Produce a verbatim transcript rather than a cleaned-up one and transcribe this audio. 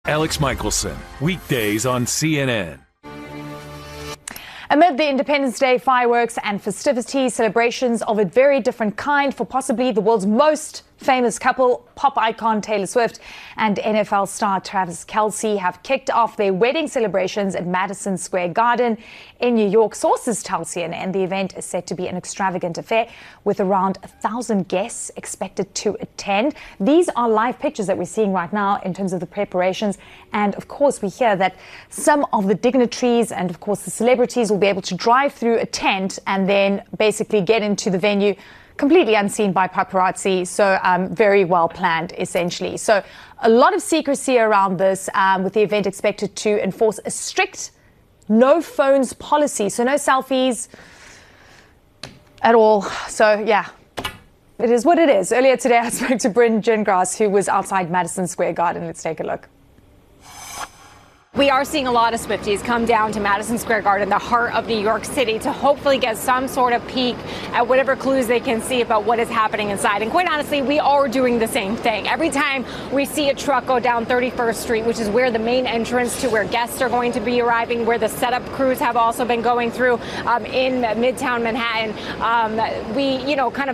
Alex Michelson, weekdays on C N N. Amid the Independence Day fireworks and festivities, celebrations of a very different kind for possibly the world's most famous couple, pop icon Taylor Swift and N F L star Travis Kelce have kicked off their wedding celebrations at Madison Square Garden in New York. Sources tell C N N the event is set to be an extravagant affair with around a thousand guests expected to attend. These are live pictures that we're seeing right now in terms of the preparations. And of course, we hear that some of the dignitaries and of course the celebrities will be able to drive through a tent and then basically get into the venue completely unseen by paparazzi, so um, very well planned, essentially. So a lot of secrecy around this, um, with the event expected to enforce a strict no phones policy, so no selfies at all. So yeah, it is what it is. Earlier today, I spoke to Bryn Gingras, who was outside Madison Square Garden. Let's take a look. We are seeing a lot of Swifties come down to Madison Square Garden, the heart of New York City, to hopefully get some sort of peek at whatever clues they can see about what is happening inside. And quite honestly, we are doing the same thing. Every time we see a truck go down thirty-first Street, which is where the main entrance to where guests are going to be arriving, where the setup crews have also been going through um, in Midtown Manhattan, um, we, you know, kind of